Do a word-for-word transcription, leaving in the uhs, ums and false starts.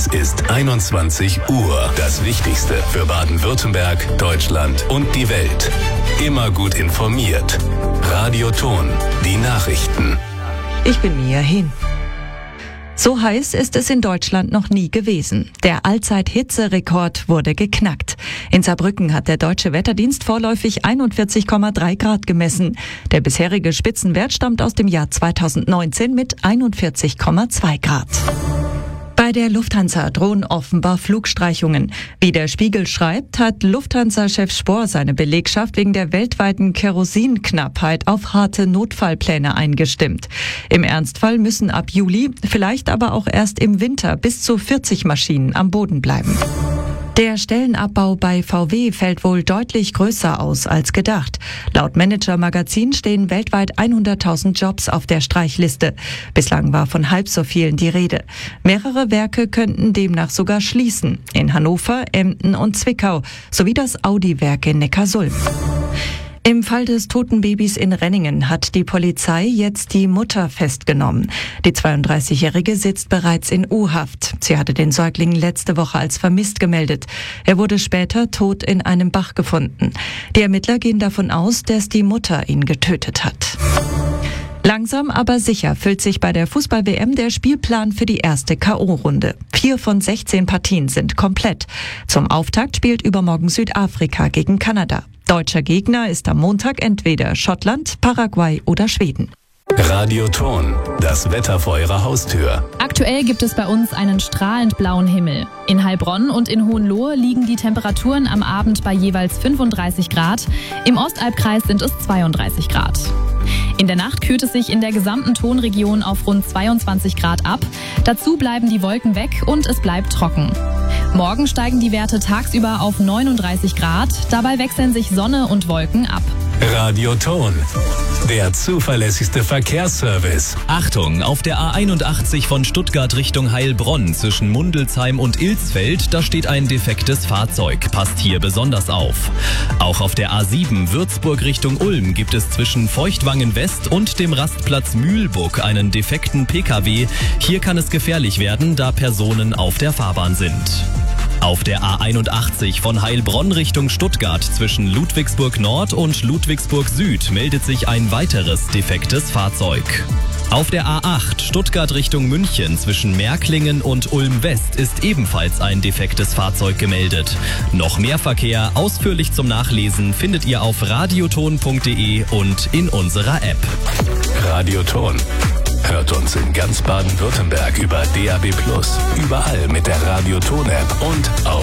ist einundzwanzig Uhr. Das Wichtigste für Baden-Württemberg, Deutschland und die Welt. Immer gut informiert. Radio Ton, die Nachrichten. Ich bin Mia Hin. So heiß ist es in Deutschland noch nie gewesen. Der Allzeit-Hitzerekord wurde geknackt. In Saarbrücken hat der Deutsche Wetterdienst vorläufig einundvierzig Komma drei Grad gemessen. Der bisherige Spitzenwert stammt aus dem Jahr zweitausendneunzehn mit einundvierzig Komma zwei Grad. Bei der Lufthansa drohen offenbar Flugstreichungen. Wie der Spiegel schreibt, hat Lufthansa-Chef Spohr seine Belegschaft wegen der weltweiten Kerosinknappheit auf harte Notfallpläne eingestimmt. Im Ernstfall müssen ab Juli, vielleicht aber auch erst im Winter, bis zu vierzig Maschinen am Boden bleiben. Der Stellenabbau bei V W fällt wohl deutlich größer aus als gedacht. Laut Manager Magazin stehen weltweit hunderttausend Jobs auf der Streichliste. Bislang war von halb so vielen die Rede. Mehrere Werke könnten demnach sogar schließen. In Hannover, Emden und Zwickau sowie das Audi-Werk in Neckarsulm. Im Fall des toten Babys in Renningen hat die Polizei jetzt die Mutter festgenommen. Die zweiunddreißigjährige sitzt bereits in U-Haft. Sie hatte den Säugling letzte Woche als vermisst gemeldet. Er wurde später tot in einem Bach gefunden. Die Ermittler gehen davon aus, dass die Mutter ihn getötet hat. Langsam aber sicher füllt sich bei der Fußball-W M der Spielplan für die erste K O-Runde. Vier von sechzehn Partien sind komplett. Zum Auftakt spielt übermorgen Südafrika gegen Kanada. Deutscher Gegner ist am Montag entweder Schottland, Paraguay oder Schweden. Radio Ton, das Wetter vor Ihrer Haustür. Aktuell gibt es bei uns einen strahlend blauen Himmel. In Heilbronn und in Hohenlohe liegen die Temperaturen am Abend bei jeweils fünfunddreißig Grad. Im Ostalbkreis sind es zweiunddreißig Grad. In der Nacht kühlt es sich in der gesamten Tonregion auf rund zweiundzwanzig Grad ab. Dazu bleiben die Wolken weg und es bleibt trocken. Morgen steigen die Werte tagsüber auf neununddreißig Grad. Dabei wechseln sich Sonne und Wolken ab. Radio Ton, der zuverlässigste Verkehrsservice. Achtung, auf der A einundachtzig von Stuttgart Richtung Heilbronn zwischen Mundelsheim und Ilsfeld, da steht ein defektes Fahrzeug. Passt hier besonders auf. Auch auf der A sieben Würzburg Richtung Ulm gibt es zwischen Feuchtwangen West und dem Rastplatz Mühlbuck einen defekten P K W. Hier kann es gefährlich werden, da Personen auf der Fahrbahn sind. Auf der A einundachtzig von Heilbronn Richtung Stuttgart zwischen Ludwigsburg Nord und Ludwigsburg Süd meldet sich ein weiteres defektes Fahrzeug. Auf der A acht Stuttgart Richtung München zwischen Märklingen und Ulm West ist ebenfalls ein defektes Fahrzeug gemeldet. Noch mehr Verkehr ausführlich zum Nachlesen findet ihr auf radioton punkt de und in unserer App. Radio Ton. Hört uns in ganz Baden-Württemberg über D A B plus, überall mit der Radio Ton App und auf